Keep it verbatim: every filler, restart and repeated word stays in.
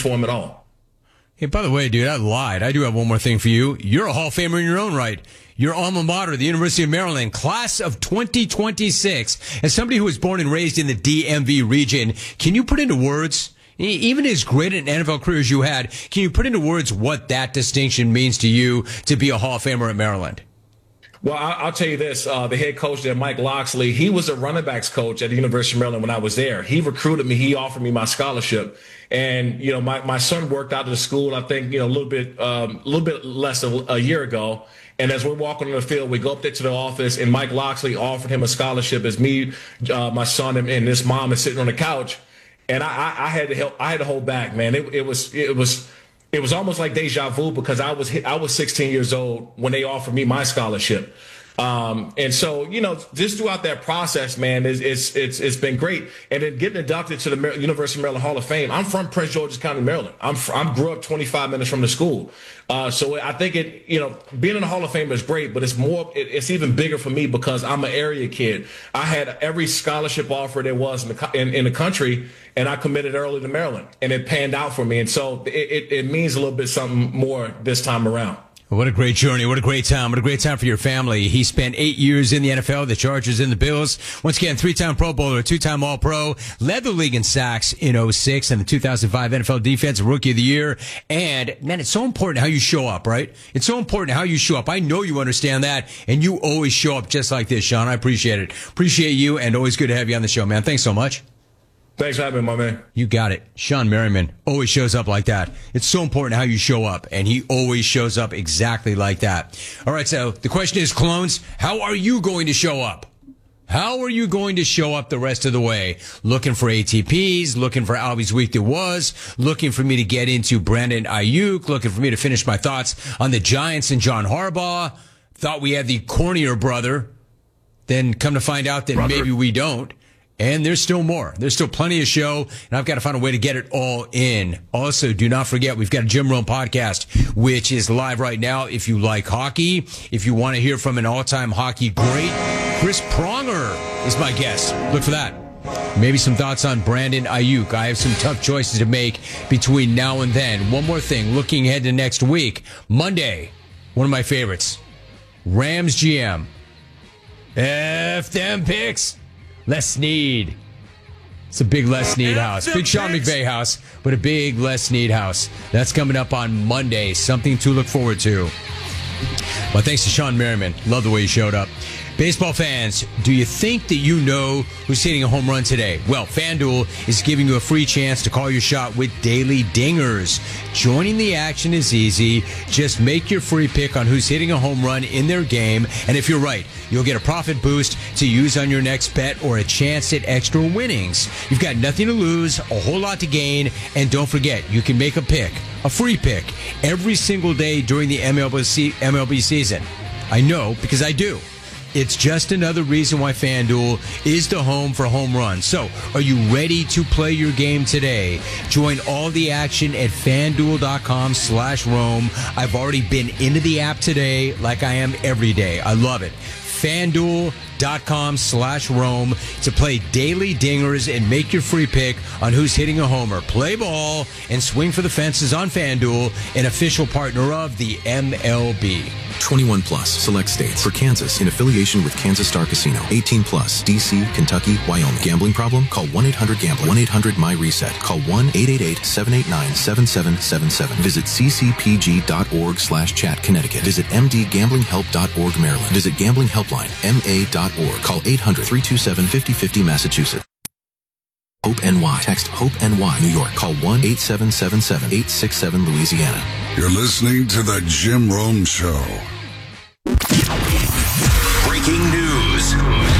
for him at all. Hey, by the way, dude, I lied. I do have one more thing for you. You're a Hall of Famer in your own right. Your alma mater, the University of Maryland, class of twenty twenty-six. As somebody who was born and raised in the D M V region, can you put into words, even as great an N F L career as you had, can you put into words what that distinction means to you to be a Hall of Famer at Maryland? Well, I'll tell you this. Uh, the head coach there, Mike Loxley, he was a running backs coach at the University of Maryland when I was there. He recruited me. He offered me my scholarship. And, you know, my, my son worked out of the school, I think, you know, a little bit, um, a little bit less than a year ago. And as we're walking on the field, we go up there to the office, and Mike Loxley offered him a scholarship as me, uh, my son, and, and this mom is sitting on the couch. And I, I, I had to help. I had to hold back, man. It, it was, it was, it was almost like deja vu because I was, I was sixteen years old when they offered me my scholarship. Um, and so, you know, just throughout that process, man, it's, it's, it's, it's been great. And then getting inducted to the Mar- University of Maryland Hall of Fame. I'm from Prince George's County, Maryland. I'm, I'm grew up twenty-five minutes from the school. Uh, so I think it, you know, being in the Hall of Fame is great, but it's more, it, it's even bigger for me because I'm an area kid. I had every scholarship offer there was in the, in, in the country, and I committed early to Maryland, and it panned out for me. And so it, it, it means a little bit something more this time around. What a great journey. What a great time. What a great time for your family. He spent eight years in the N F L, the Chargers and the Bills. Once again, three-time Pro Bowler, two-time All-Pro, led the league in sacks in oh six and the two thousand five N F L Defensive Rookie of the Year. And, man, it's so important how you show up, right? It's so important how you show up. I know you understand that, and you always show up just like this, Sean. I appreciate it. Appreciate you, and always good to have you on the show, man. Thanks so much. Thanks for having me, my man. You got it. Sean Merriman always shows up like that. It's so important how you show up, and he always shows up exactly like that. All right, so the question is, clones, how are you going to show up? How are you going to show up the rest of the way? Looking for A T Ps, looking for Albie's Week That Was, looking for me to get into Brandon Ayuk, looking for me to finish my thoughts on the Giants and John Harbaugh. Thought we had the cornier brother, then come to find out that brother. Maybe we don't. And there's still more. There's still plenty of show, and I've got to find a way to get it all in. Also, do not forget, we've got a Jim Rome podcast, which is live right now. If you like hockey, if you want to hear from an all-time hockey great, Chris Pronger is my guest. Look for that. Maybe some thoughts on Brandon Ayuk. I have some tough choices to make between now and then. One more thing, looking ahead to next week. Monday, one of my favorites, Rams G M. F them picks. Les Snead. It's a big Les Snead house. Big Sean McVay house, but a big Les Snead house. That's coming up on Monday. Something to look forward to. Well, thanks to Sean Merriman. Love the way he showed up. Baseball fans, do you think that you know who's hitting a home run today? Well, FanDuel is giving you a free chance to call your shot with Daily Dingers. Joining the action is easy. Just make your free pick on who's hitting a home run in their game. And if you're right, you'll get a profit boost to use on your next bet or a chance at extra winnings. You've got nothing to lose, a whole lot to gain. And don't forget, you can make a pick, a free pick, every single day during the M L B, M L B season. I know because I do. It's just another reason why FanDuel is the home for home runs. So, are you ready to play your game today? Join all the action at FanDuel.com slash Rome. I've already been into the app today like I am every day. I love it. FanDuel.com slash Rome to play Daily Dingers and make your free pick on who's hitting a homer. Play ball and swing for the fences on FanDuel, an official partner of the M L B. twenty-one plus, select states. For Kansas, in affiliation with Kansas Star Casino. eighteen plus, D C, Kentucky, Wyoming. Gambling problem? Call one eight hundred gambler. one eight hundred my reset. Call one eight eight eight seven eight nine seven seven seven seven. Visit ccpg.org slash chat Connecticut. Visit m d gambling help dot org Maryland. Visit Gambling Helpline, M A dot org. Call eight hundred three two seven five zero five zero Massachusetts. Hope N Y. Text Hope N Y New York. Call one eight seven seven seven eight six seven Louisiana. You're listening to The Jim Rome Show. Breaking news.